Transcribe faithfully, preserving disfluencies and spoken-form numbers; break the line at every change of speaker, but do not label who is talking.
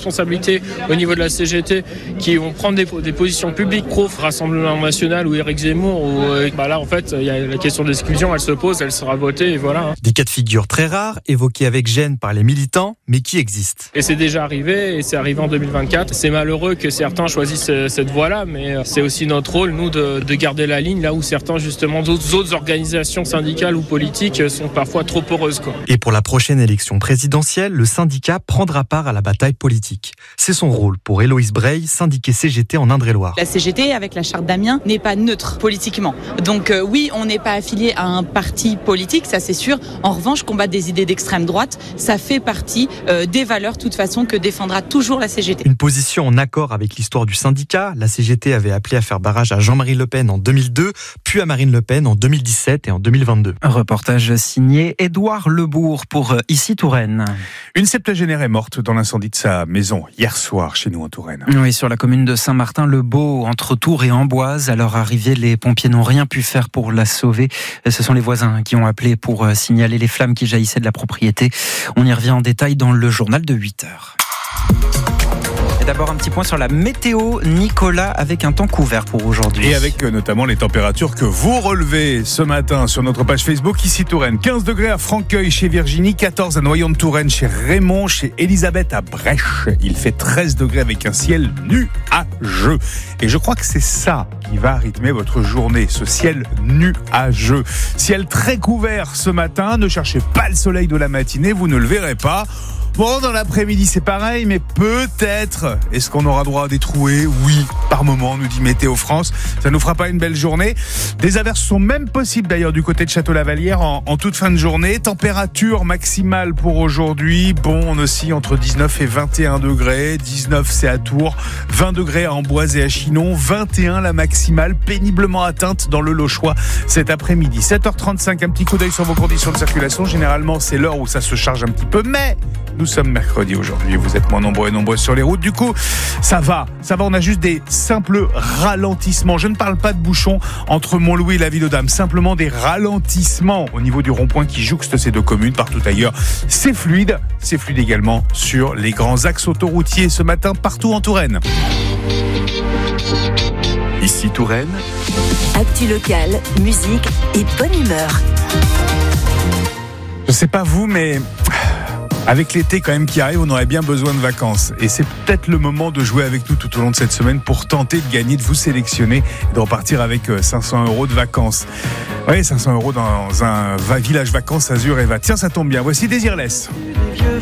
responsabilités au niveau de la C G T qui vont prendre des, des positions publiques pro Rassemblement National ou Éric Zemmour où euh, bah là en fait il y a la question d'exclusion, elle se pose, elle sera votée et voilà.
Des cas de figure très rares, évoqués avec gêne par les militants, mais qui existent.
Et c'est déjà arrivé, et c'est arrivé en deux mille vingt-quatre. C'est malheureux que certains choisissent cette voie-là, mais c'est aussi notre rôle, nous, de, de garder la ligne là où certains, justement, d'autres, autres organisations syndicales ou politiques sont parfois trop poreuses, quoi.
Et pour la prochaine élection présidentielle, le syndicat prendra part à la bataille politique. C'est son rôle pour Héloïse Breil, syndiquée C G T en Indre-et-Loire.
La C G T, avec la charte d'Amiens, n'est pas neutre politiquement. Donc euh, oui, on n'est pas affilié à un parti politique, ça c'est sûr. En revanche, combattre des idées d'extrême droite, ça fait partie euh, des valeurs, de toute façon, que défendra toujours la C G T.
Une position en accord avec l'histoire du syndicat. La C G T avait appelé à faire barrage à Jean-Marie Le Pen en deux mille deux, puis à Marine Le Pen en deux mille dix-sept et en deux mille vingt-deux.
Un reportage signé Édouard Lebourg pour Ici Touraine.
Une septuagénaire est morte dans l'incendie de sa maison hier soir chez nous en Touraine.
Oui, sur la commune de Saint-Martin-le-Beau, entre Tours et Amboise. À leur arrivée, les pompiers n'ont rien pu faire pour la sauver. Ce sont les voisins qui ont appelé pour signaler les flammes qui jaillissaient de la propriété. On y revient en détail dans le journal de huit heures. Et d'abord un petit point sur la météo, Nicolas, avec un temps couvert pour aujourd'hui.
Et avec notamment les températures que vous relevez ce matin sur notre page Facebook Ici Touraine. quinze degrés à Franqueuil chez Virginie, quatorze à Noyon-de-Touraine chez Raymond, chez Elisabeth à Brèche. Il fait treize degrés avec un ciel nuageux. Et je crois que c'est ça qui va rythmer votre journée, ce ciel nuageux. Ciel très couvert ce matin, ne cherchez pas le soleil de la matinée, vous ne le verrez pas. Bon, dans l'après-midi, c'est pareil, mais peut-être, est-ce qu'on aura droit à des trouées ? Oui, par moment, nous dit Météo France. Ça nous fera pas une belle journée. Des averses sont même possibles, d'ailleurs, du côté de Château-Lavalière en, en toute fin de journée. Température maximale pour aujourd'hui. Bon, on oscille entre dix-neuf et vingt et un degrés. dix-neuf, c'est à Tours. vingt degrés à Amboise et à Chinon. vingt et un, la maximale, péniblement atteinte dans le Lochois cet après-midi. sept heures trente-cinq, un petit coup d'œil sur vos conditions de circulation. Généralement, c'est l'heure où ça se charge un petit peu, mais nous sommes mercredi aujourd'hui, vous êtes moins nombreux et nombreuses sur les routes, du coup ça va, ça va, on a juste des simples ralentissements. Je ne parle pas de bouchons entre Montlouis et la Ville aux Dames, simplement des ralentissements au niveau du rond-point qui jouxte ces deux communes. Partout ailleurs, c'est fluide, c'est fluide également sur les grands axes autoroutiers ce matin partout en Touraine.
Ici Touraine,
actu locale, musique et bonne humeur.
Je sais pas vous, mais avec l'été quand même qui arrive, on aurait bien besoin de vacances. Et c'est peut-être le moment de jouer avec nous tout au long de cette semaine pour tenter de gagner, de vous sélectionner et de repartir avec cinq cents euros de vacances. Oui, cinq cents euros dans un village vacances Azur et va. Tiens, ça tombe bien. Voici Désirless.